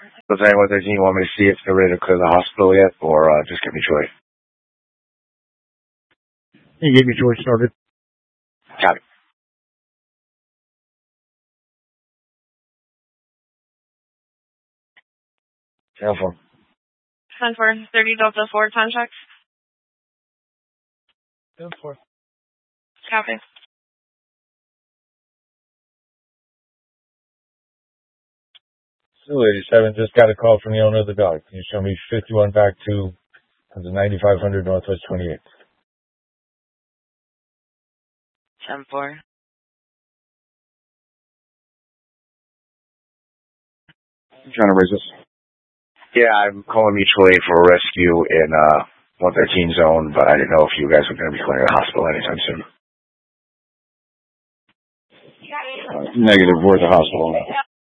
Was anyone 13, you want me to see if they're ready to clear the hospital yet, or just give me Troy? You gave me Troy started. Copy. Channel 4. 10-4, 30 Delta 4, contract. 10-4. Copy. Still 87, just got a call from the owner of the dog. Can you show me 51 back to the 9500 Northwest 28th? 10-4. I'm trying to raise this. Yeah, I'm calling mutual aid for a rescue in 113 zone, but I didn't know if you guys were going to be clearing the hospital anytime soon. Negative, we're at the hospital now.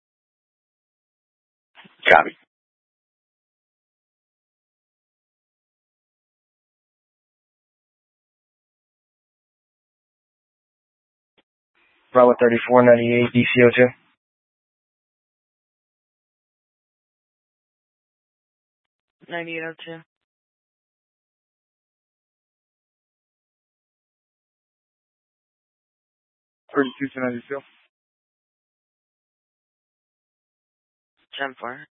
Copy. Bravo 3498 DCO2. 9802. 32 to 92. 10-4.